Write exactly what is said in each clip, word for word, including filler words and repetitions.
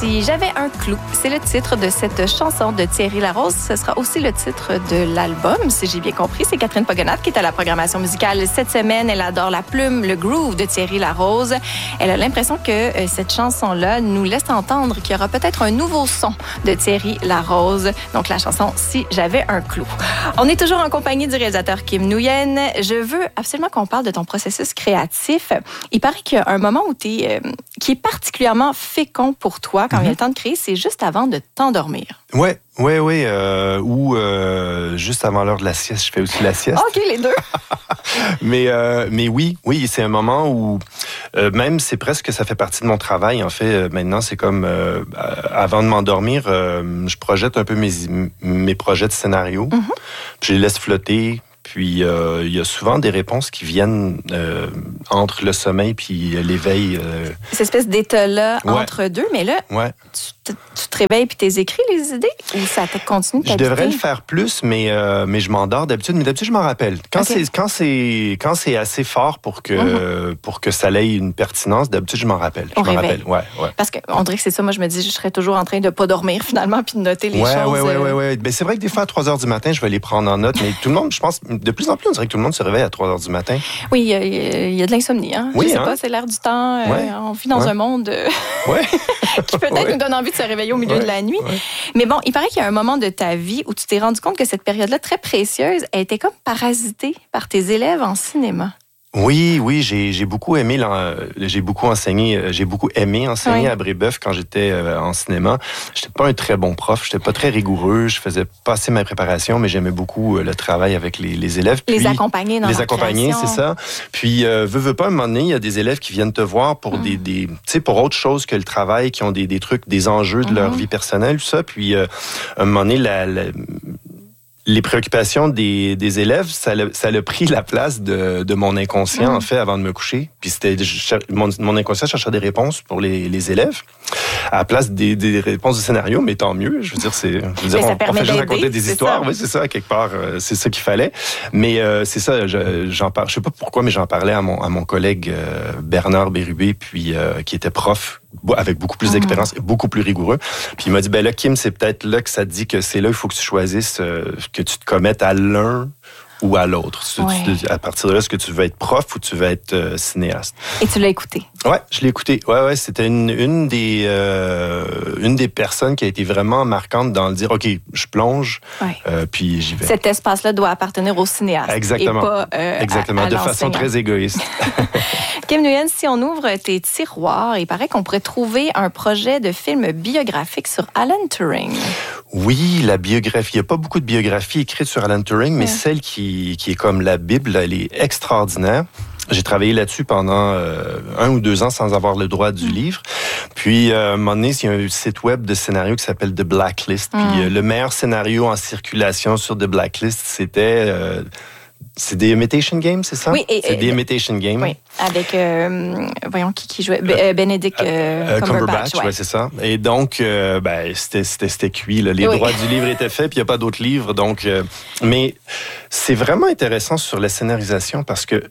Si j'avais un clou, c'est le titre de cette chanson de Thierry Larose. Ce sera aussi le titre de l'album, si j'ai bien compris. C'est Catherine Pogonat qui est à la programmation musicale cette semaine. Elle adore la plume, le groove de Thierry Larose. Elle a l'impression que cette chanson-là nous laisse entendre qu'il y aura peut-être un nouveau son de Thierry Larose. Donc la chanson « Si j'avais un clou ». On est toujours en compagnie du réalisateur Kim Nguyen. Je veux absolument qu'on parle de ton processus créatif. Il paraît qu'il y a un moment où t'es, euh, qui est particulièrement fécond pour toi quand mm-hmm. il y a le temps de créer, c'est juste avant de t'endormir. Ouais, ouais, ouais. Euh, ou euh, juste avant l'heure de la sieste, je fais aussi la sieste. OK, les deux. mais, euh, mais oui, oui, c'est un moment où euh, même c'est presque, ça fait partie de mon travail. En fait, euh, maintenant, c'est comme euh, avant de m'endormir, euh, je projette un peu mes, mes projets de scénario. Mm-hmm. Puis je les laisse flotter. Puis, euh, il y a souvent des réponses qui viennent euh, entre le sommeil puis l'éveil. Euh... Cette espèce d'état-là ouais. entre deux. Mais là, ouais. tu, te, tu te réveilles puis t'es écrit les idées? Ou ça te continue de t'habiter? Je devrais le faire plus, mais, euh, mais je m'endors d'habitude. Mais d'habitude, je m'en rappelle. Quand, okay. c'est, quand, c'est, quand c'est assez fort pour que, mm-hmm. pour que ça ait une pertinence, d'habitude, je m'en rappelle. Je Au m'en réveil. rappelle. Ouais, ouais. Parce qu'on dirait que c'est ça. Moi, je me dis, je serais toujours en train de ne pas dormir finalement puis de noter les ouais, choses. Oui, oui, oui. Ouais. Ben, c'est vrai que des fois, à trois heures du matin, je vais les prendre en note. Mais tout le monde, je pense, de plus en plus, on dirait que tout le monde se réveille à trois heures du matin. Oui, il y, y, y a de l'insomnie. Hein? Oui, je sais hein? pas, c'est l'air du temps. Euh, ouais. On vit dans ouais. un monde euh, ouais. qui peut-être ouais. nous donne envie de se réveiller au milieu ouais. de la nuit. Ouais. Mais bon, il paraît qu'il y a un moment de ta vie où tu t'es rendu compte que cette période-là, très précieuse, elle était comme parasitée par tes élèves en cinéma. Oui, oui, j'ai, j'ai beaucoup aimé, j'ai beaucoup enseigné, j'ai beaucoup aimé enseigner oui. à Brébeuf quand j'étais en cinéma. J'étais pas un très bon prof, j'étais pas très rigoureux, je faisais pas assez ma préparation, mais j'aimais beaucoup le travail avec les, les élèves. Les Puis, accompagner dans les la accompagner, création. c'est ça. Puis, euh, veux, veux pas, à un moment donné, il y a des élèves qui viennent te voir pour mm. des, des tu sais, pour autre chose que le travail, qui ont des, des trucs, des enjeux de mm-hmm. leur vie personnelle, tout ça. Puis, euh, à un moment donné, la, la les préoccupations des, des élèves, ça l'a, ça l'a pris la place de, de mon inconscient, mmh. en fait, avant de me coucher. Puis c'était, je, mon, mon inconscient cherchait des réponses pour les, les élèves, à la place des, des réponses du scénario, mais tant mieux. Je veux dire, c'est, je veux dire, on, on fait juste raconter des histoires. Oui, c'est ça, quelque part, c'est ça qu'il fallait. Mais euh, c'est ça, je, j'en parle, je sais pas pourquoi, mais j'en parlais à mon, à mon collègue euh, Bernard Bérubé, puis euh, qui était prof, avec beaucoup plus d'expérience, mmh. et beaucoup plus rigoureux. Puis il m'a dit, ben là, Kim, c'est peut-être là que ça te dit que c'est là il faut que tu choisisses, euh, que tu te commettes à l'un ou à l'autre. Ouais. Tu, à partir de là, est-ce que tu veux être prof ou tu veux être euh, cinéaste? Et tu l'as écouté? Ouais, je l'ai écouté. Ouais, ouais, c'était une, une des euh, une des personnes qui a été vraiment marquante dans le dire, OK, je plonge, ouais. euh, puis j'y vais. Cet espace-là doit appartenir au cinéaste. Exactement. Et pas euh, Exactement, à, à de façon très égoïste. Kim Nguyen, si on ouvre tes tiroirs, il paraît qu'on pourrait trouver un projet de film biographique sur Alan Turing. Oui, la biographie. Il n'y a pas beaucoup de biographies écrites sur Alan Turing, mais ouais. celle qui, qui est comme la Bible, elle est extraordinaire. J'ai travaillé là-dessus pendant euh, un ou deux ans sans avoir le droit du mmh. livre. Puis, euh, à un moment donné, il y a un site web de scénario qui s'appelle The Blacklist. Mmh. Puis, euh, le meilleur scénario en circulation sur The Blacklist, c'était... Euh, c'est des Imitation Games, c'est ça? Oui. Et, c'est des Imitation Games. Oui, avec, euh, voyons, qui, qui jouait? Euh, Benedict euh, Cumberbatch. Cumberbatch, ouais. ouais, c'est ça. Et donc, euh, ben, c'était, c'était, c'était cuit. Là. Les oui. droits du livre étaient faits, puis il n'y a pas d'autres livres. Donc, euh, mais c'est vraiment intéressant sur la scénarisation parce que,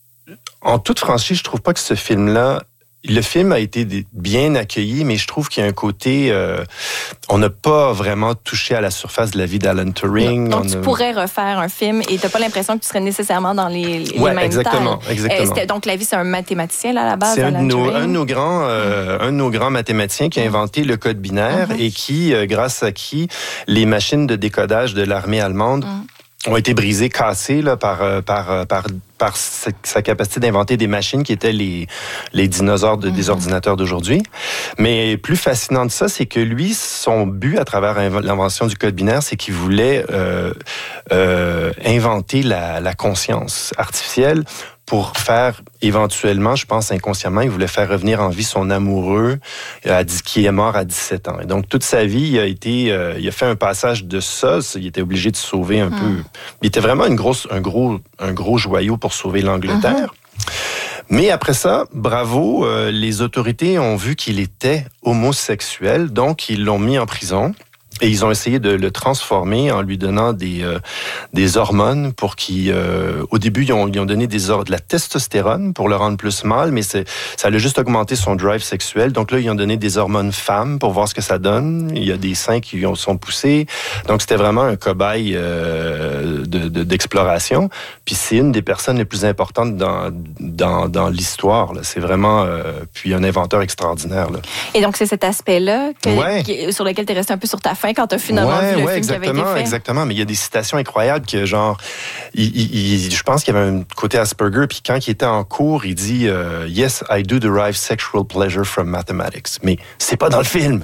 en toute franchise, je trouve pas que ce film-là, le film a été bien accueilli, mais je trouve qu'il y a un côté... Euh, on n'a pas vraiment touché à la surface de la vie d'Alan Turing. Donc, on tu a... pourrais refaire un film et tu n'as pas l'impression que tu serais nécessairement dans les, les ouais, mêmes exactement, tailles. exactement. Euh, donc, la vie, c'est un mathématicien, là, à la base, C'est un de, nos, un de nos grands, euh, un de nos grands mathématiciens qui a inventé le code binaire mm-hmm. et qui, euh, grâce à qui, les machines de décodage de l'armée allemande mm. ont été brisées, cassées là, par, par, par, par sa capacité d'inventer des machines qui étaient les, les dinosaures de, mm-hmm. des ordinateurs d'aujourd'hui. Mais plus fascinant de ça, c'est que lui, son but à travers l'invention du code binaire, c'est qu'il voulait euh, euh, inventer la, la conscience artificielle pour faire, éventuellement, je pense inconsciemment, il voulait faire revenir en vie son amoureux à, qui est mort à dix-sept ans. Et donc, toute sa vie, il a été, euh, il a fait un passage de ça. Il était obligé de sauver un mmh. peu. Il était vraiment une grosse, un gros, un gros joyau pour sauver l'Angleterre. Mmh. Mais après ça, bravo, euh, les autorités ont vu qu'il était homosexuel, donc ils l'ont mis en prison. Et ils ont essayé de le transformer en lui donnant des, euh, des hormones pour qu'il... Euh, au début, ils ont, ils ont donné des or- de la testostérone pour le rendre plus mâle, mais c'est, ça a juste augmenté son drive sexuel. Donc là, ils ont donné des hormones femmes pour voir ce que ça donne. Il y a des seins qui lui ont, sont poussés. Donc, c'était vraiment un cobaye euh, de, de, d'exploration. Puis c'est une des personnes les plus importantes dans, dans, dans l'histoire. Là. C'est vraiment... Euh, puis un inventeur extraordinaire. Là. Et donc, c'est cet aspect-là que, ouais. qui, sur lequel tu es resté un peu sur ta faim quand tu as finalement ouais, vu le ouais, film qui avait été fait. Exactement, mais il y a des citations incroyables que genre, il, il, il, je pense qu'il y avait un côté Asperger, puis quand il était en cours, il dit euh, « Yes, I do derive sexual pleasure from mathematics ». Mais c'est pas dans le film.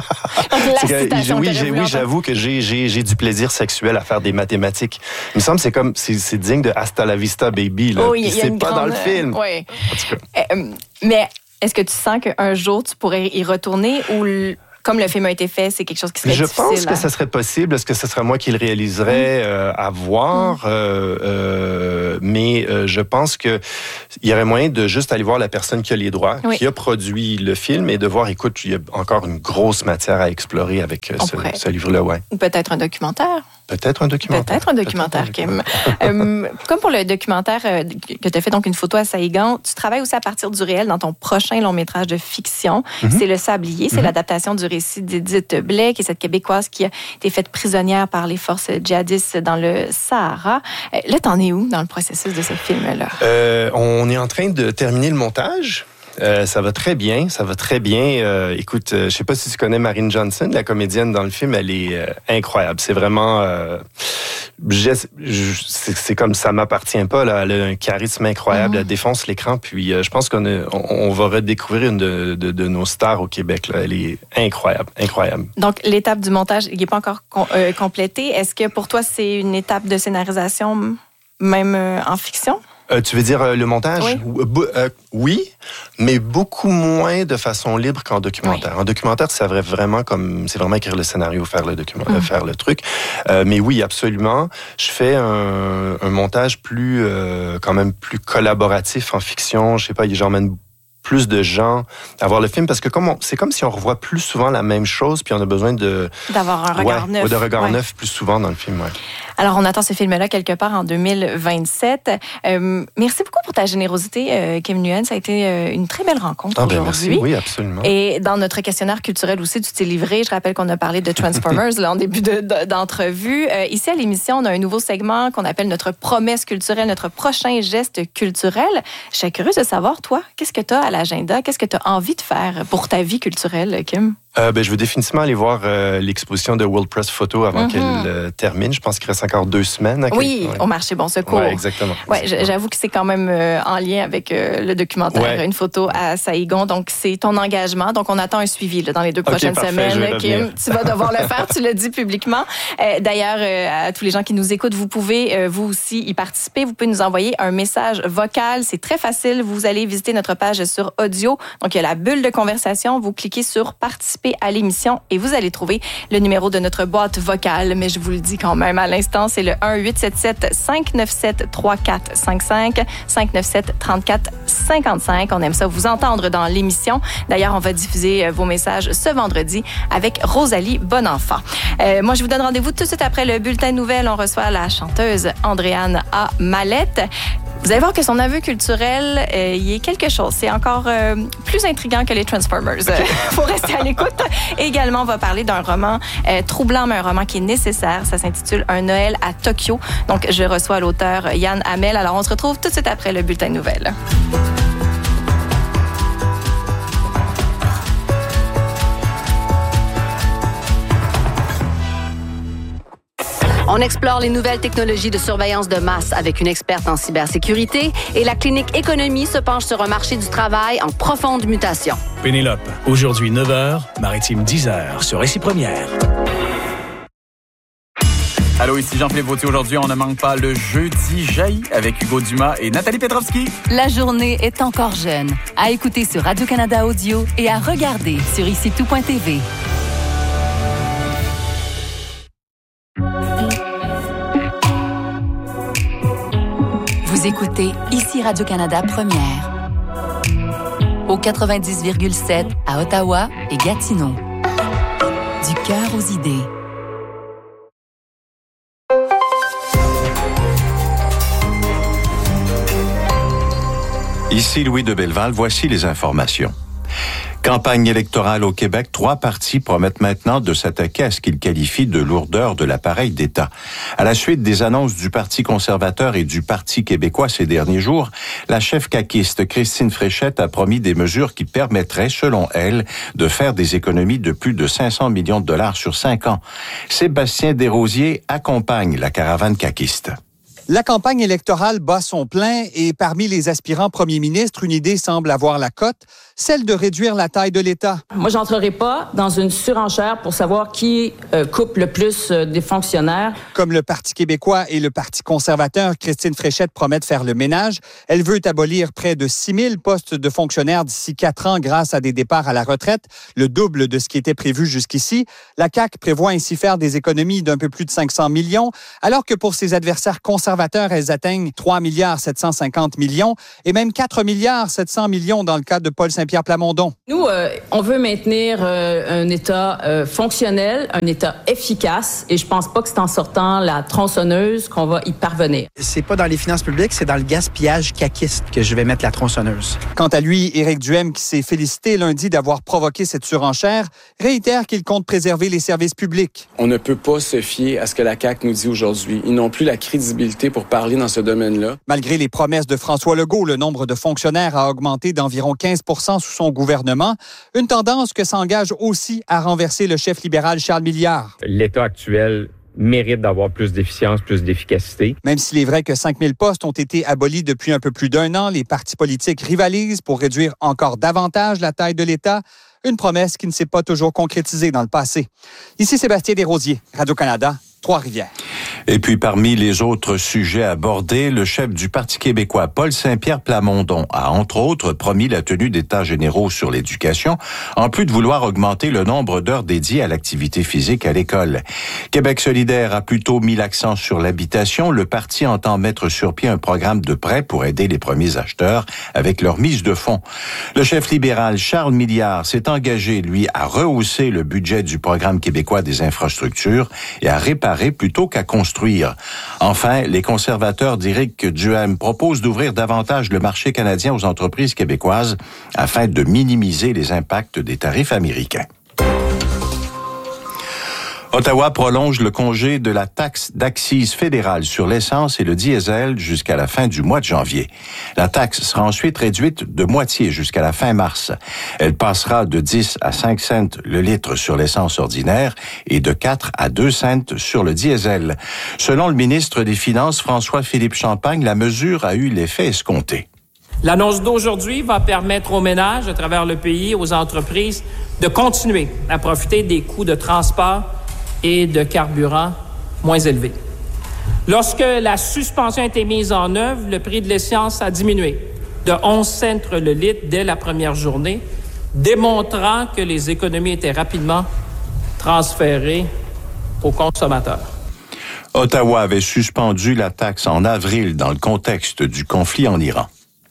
Donc, la citation, oui, j'ai, oui, j'avoue que j'ai, j'ai, j'ai du plaisir sexuel à faire des mathématiques. Il me semble que c'est comme, c'est, c'est digne de Hasta la vista, baby. Là. Oh, y, y c'est pas grande, dans le film. Euh, oui. En tout cas. Euh, mais est-ce que tu sens qu'un jour, tu pourrais y retourner ou... Le... Comme le film a été fait, c'est quelque chose qui serait je difficile. Je pense hein? que ça serait possible. Est-ce que ce serait moi qui le réaliserais euh, à voir? Mm. Euh, euh, mais euh, je pense qu'il y aurait moyen de juste aller voir la personne qui a les droits, oui. qui a produit le film, et de voir, écoute, il y a encore une grosse matière à explorer avec euh, ce, ce livre-là. Ouais. Ou peut-être un documentaire. Peut-être un documentaire. Peut-être un documentaire, Peut-être un documentaire. Kim. euh, comme pour le documentaire euh, que tu as fait, donc une photo à Saïgon, tu travailles aussi à partir du réel dans ton prochain long-métrage de fiction. Mm-hmm. C'est Le Sablier. C'est mm-hmm. l'adaptation du récit d'Édith Blais, qui est cette Québécoise qui a été faite prisonnière par les forces djihadistes dans le Sahara. Euh, là, t'en es où dans le processus de ce film-là? Euh, on est en train de terminer le montage. Euh, ça va très bien, ça va très bien. Euh, écoute, euh, je sais pas si tu connais Marine Johnson, la comédienne dans le film, elle est euh, incroyable. C'est vraiment, euh, je, je, c'est, c'est comme ça m'appartient pas. Là, elle a un charisme incroyable, mm-hmm. elle défonce l'écran. Puis, euh, je pense qu'on a, on, on va redécouvrir une de, de, de nos stars au Québec. Là. Elle est incroyable, incroyable. Donc, l'étape du montage, il n'est pas encore com- euh, complétée. Est-ce que pour toi, c'est une étape de scénarisation, même euh, en fiction? Euh, tu veux dire euh, le montage? Oui. Euh, oui, mais beaucoup moins de façon libre qu'en documentaire. Oui. En documentaire, c'est vrai, vraiment comme c'est vraiment écrire le scénario, faire le document, mmh. faire le truc. Euh, mais oui, absolument. Je fais un, un montage plus euh, quand même plus collaboratif en fiction. Je sais pas, j'emmène plus de gens à voir le film, parce que comme on, c'est comme si on revoit plus souvent la même chose, puis on a besoin de d'avoir un regard ouais, neuf. Ou de regard ouais. neuf plus souvent dans le film. Ouais. Alors, on attend ce film-là quelque part en deux mille vingt-sept. Euh, merci beaucoup pour ta générosité, euh, Kim Nguyen. Ça a été euh, une très belle rencontre ah, ben aujourd'hui. Merci, oui, absolument. Et dans notre questionnaire culturel aussi, tu t'es livré. Je rappelle qu'on a parlé de Transformers là, en début de, de, d'entrevue. Euh, ici, à l'émission, on a un nouveau segment qu'on appelle notre promesse culturelle, notre prochain geste culturel. Je suis curieuse de savoir, toi, qu'est-ce que tu as à l'agenda? Qu'est-ce que tu as envie de faire pour ta vie culturelle, Kim? Euh, ben, je veux définitivement aller voir euh, l'exposition de World Press Photo avant mm-hmm. qu'elle euh, termine. Je pense qu'il reste encore deux semaines. À oui, ouais. au marché Bon Secours. Oui, exactement. Ouais, j'avoue que c'est quand même euh, en lien avec euh, le documentaire, ouais. une photo à Saïgon. Donc, c'est ton engagement. Donc, on attend un suivi là, dans les deux prochaines okay, semaines. Kim, tu vas devoir le faire, tu le dis publiquement. Euh, d'ailleurs, euh, à tous les gens qui nous écoutent, vous pouvez, euh, vous aussi, y participer. Vous pouvez nous envoyer un message vocal. C'est très facile. Vous allez visiter notre page sur audio. Donc, il y a la bulle de conversation. Vous cliquez sur « Participer à l'émission » et vous allez trouver le numéro de notre boîte vocale. Mais je vous le dis quand même à l'instant, c'est le un huit sept sept cinq neuf sept trois quatre cinq cinq, cinq neuf sept trente-quatre cinquante-cinq. On aime ça vous entendre dans l'émission. D'ailleurs, on va diffuser vos messages ce vendredi avec Rosalie Bonenfant. Euh, moi, je vous donne rendez-vous tout de suite après le bulletin de nouvelles. On reçoit la chanteuse Andréane A. Mallette. Vous allez voir que son aveu culturel, euh, il y a quelque chose. C'est encore euh, plus intriguant que les Transformers. Il faut rester à l'écoute. Et également, on va parler d'un roman euh, troublant, mais un roman qui est nécessaire. Ça s'intitule « Un Noël à Tokyo ». Donc, je reçois l'auteur Yann Hamel. Alors, on se retrouve tout de suite après le bulletin de nouvelles. On explore les nouvelles technologies de surveillance de masse avec une experte en cybersécurité et la clinique Économie se penche sur un marché du travail en profonde mutation. Pénélope, aujourd'hui neuf heures, Maritime dix heures sur Récit Première. Allô, ici Jean-Philippe Vautier. Aujourd'hui, on ne manque pas le Jeudi jaillit avec Hugo Dumas et Nathalie Petrovski. La journée est encore jeune. À écouter sur Radio-Canada Audio et à regarder sur ici tout point t v. Vous écoutez ici Radio-Canada Première. Au quatre-vingt-dix virgule sept à Ottawa et Gatineau. Du cœur aux idées. Ici Louis de Belleval, voici les informations. Campagne électorale au Québec, trois partis promettent maintenant de s'attaquer à ce qu'ils qualifient de lourdeur de l'appareil d'État. À la suite des annonces du Parti conservateur et du Parti québécois ces derniers jours, la chef caquiste Christine Fréchette a promis des mesures qui permettraient, selon elle, de faire des économies de plus de cinq cents millions de dollars sur cinq ans. Sébastien Desrosiers accompagne la caravane caquiste. La campagne électorale bat son plein et parmi les aspirants premiers ministres, une idée semble avoir la cote, celle de réduire la taille de l'État. Moi, j'entrerai pas dans une surenchère pour savoir qui euh, coupe le plus euh, des fonctionnaires. Comme le Parti québécois et le Parti conservateur, Christine Fréchette promet de faire le ménage. Elle veut abolir près de six mille postes de fonctionnaires d'ici quatre ans grâce à des départs à la retraite, le double de ce qui était prévu jusqu'ici. La C A Q prévoit ainsi faire des économies d'un peu plus de cinq cents millions, alors que pour ses adversaires conservateurs, elles atteignent trois milliards sept cent cinquante millions et même quatre milliards sept cents millions dans le cas de Paul Saint-Pierre Plamondon. Nous, euh, on veut maintenir euh, un État euh, fonctionnel, un État efficace et je pense pas que c'est en sortant la tronçonneuse qu'on va y parvenir. C'est pas dans les finances publiques, c'est dans le gaspillage caquiste que je vais mettre la tronçonneuse. Quant à lui, Éric Duhem, qui s'est félicité lundi d'avoir provoqué cette surenchère, réitère qu'il compte préserver les services publics. On ne peut pas se fier à ce que la C A Q nous dit aujourd'hui. Ils n'ont plus la crédibilité pour parler dans ce domaine-là. Malgré les promesses de François Legault, le nombre de fonctionnaires a augmenté d'environ quinze pour cent sous son gouvernement, une tendance que s'engage aussi à renverser le chef libéral Charles Milliard. L'État actuel mérite d'avoir plus d'efficience, plus d'efficacité. Même s'il est vrai que cinq mille postes ont été abolis depuis un peu plus d'un an, les partis politiques rivalisent pour réduire encore davantage la taille de l'État, une promesse qui ne s'est pas toujours concrétisée dans le passé. Ici Sébastien Desrosiers, Radio-Canada, Trois-Rivières. Et puis, parmi les autres sujets abordés, le chef du Parti québécois, Paul Saint-Pierre Plamondon, a entre autres promis la tenue d'états généraux sur l'éducation, en plus de vouloir augmenter le nombre d'heures dédiées à l'activité physique à l'école. Québec solidaire a plutôt mis l'accent sur l'habitation. Le parti entend mettre sur pied un programme de prêt pour aider les premiers acheteurs avec leur mise de fonds. Le chef libéral, Charles Milliard, s'est engagé, lui, à rehausser le budget du programme québécois des infrastructures et à réparer plutôt qu'à construire. Enfin, les conservateurs d'Éric Duhem proposent d'ouvrir davantage le marché canadien aux entreprises québécoises afin de minimiser les impacts des tarifs américains. Ottawa prolonge le congé de la taxe d'accise fédérale sur l'essence et le diesel jusqu'à la fin du mois de janvier. La taxe sera ensuite réduite de moitié jusqu'à la fin mars. Elle passera de dix à cinq cents le litre sur l'essence ordinaire et de quatre à deux cents sur le diesel. Selon le ministre des Finances, François-Philippe Champagne, la mesure a eu l'effet escompté. L'annonce d'aujourd'hui va permettre aux ménages à travers le pays, aux entreprises, de continuer à profiter des coûts de transport et de carburant moins élevés. Lorsque la suspension a été mise en œuvre, le prix de l'essence a diminué de onze cents le litre dès la première journée, démontrant que les économies étaient rapidement transférées aux consommateurs. Ottawa avait suspendu la taxe en avril dans le contexte du conflit en Iran.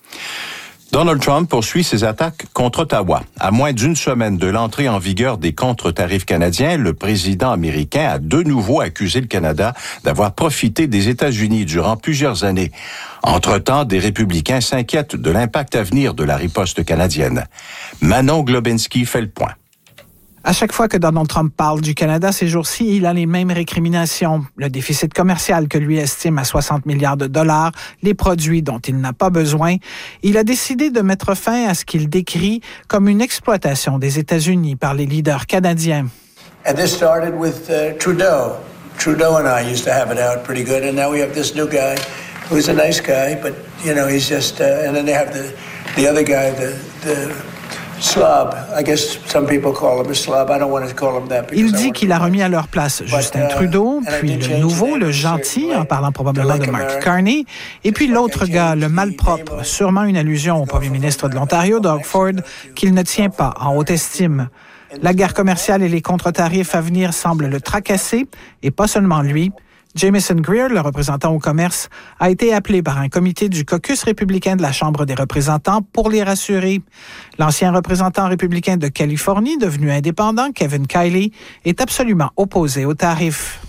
Donald Trump poursuit ses attaques contre Ottawa. À moins d'une semaine de l'entrée en vigueur des contre-tarifs canadiens, le président américain a de nouveau accusé le Canada d'avoir profité des États-Unis durant plusieurs années. Entre-temps, des républicains s'inquiètent de l'impact à venir de la riposte canadienne. Manon Globinski fait le point. À chaque fois que Donald Trump parle du Canada ces jours-ci, il a les mêmes récriminations. Le déficit commercial que lui estime à soixante milliards de dollars, les produits dont il n'a pas besoin. Il a décidé de mettre fin à ce qu'il décrit comme une exploitation des États-Unis par les leaders canadiens. And this started with uh, Trudeau. Trudeau and I used to have it out pretty good, and now we have this new guy who's a nice guy, but you know he's just. Uh, and then they have the the other guy, the the. Slob. I guess some people call him a slob. I don't want to call him that. Il dit qu'il a remis à leur place Justin Trudeau, puis le nouveau, le gentil, en parlant probablement de Mark Carney, et puis l'autre gars, le malpropre, sûrement une allusion au premier ministre de l'Ontario, Doug Ford, qu'il ne tient pas en haute estime. La guerre commerciale et les contre-tarifs à venir semblent le tracasser, et pas seulement lui. Jamieson Greer, le représentant au commerce, a été appelé par un comité du caucus républicain de la Chambre des représentants pour les rassurer. L'ancien représentant républicain de Californie, devenu indépendant, Kevin Kiley, est absolument opposé aux tarifs.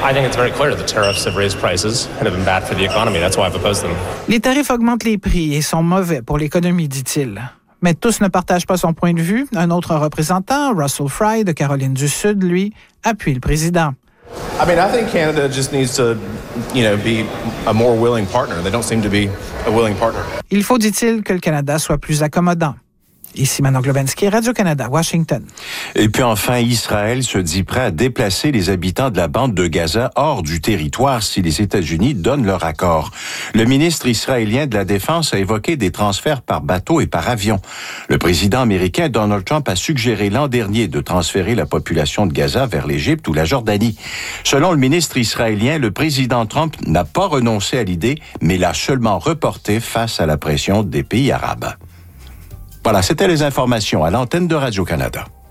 I think it's very clear that the tariffs have raised prices and have been bad for the economy. That's why I've opposed them. Les tarifs augmentent les prix et sont mauvais pour l'économie, dit-il. Mais tous ne partagent pas son point de vue. Un autre représentant, Russell Fry de Caroline du Sud, lui, appuie le président. I mean, I think Canada just needs to, you know, be a more willing partner. They don't seem to be a willing partner. Il faut, dit-il, que le Canada soit plus accommodant. Ici Manon Globensky, Radio-Canada, Washington. Et puis enfin, Israël se dit prêt à déplacer les habitants de la bande de Gaza hors du territoire si les États-Unis donnent leur accord. Le ministre israélien de la Défense a évoqué des transferts par bateau et par avion. Le président américain Donald Trump a suggéré l'an dernier de transférer la population de Gaza vers l'Égypte ou la Jordanie. Selon le ministre israélien, le président Trump n'a pas renoncé à l'idée, mais l'a seulement reporté face à la pression des pays arabes. Voilà, c'était les informations à l'antenne de Radio-Canada.